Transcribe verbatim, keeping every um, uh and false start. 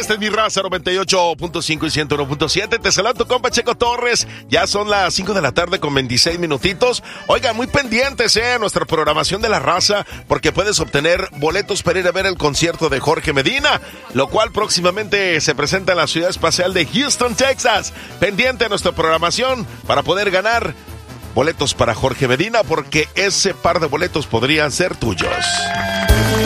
Esta es mi raza, noventa y ocho punto cinco y ciento uno punto siete. Te saluda tu compa Checo Torres. Ya son las cinco de la tarde con veintiséis minutitos. Oigan, muy pendientes, eh, nuestra programación de la raza, porque puedes obtener boletos para ir a ver el concierto de Jorge Medina, lo cual próximamente se presenta en la ciudad espacial de Houston, Texas. Pendiente a nuestra programación para poder ganar boletos para Jorge Medina, porque ese par de boletos podrían ser tuyos.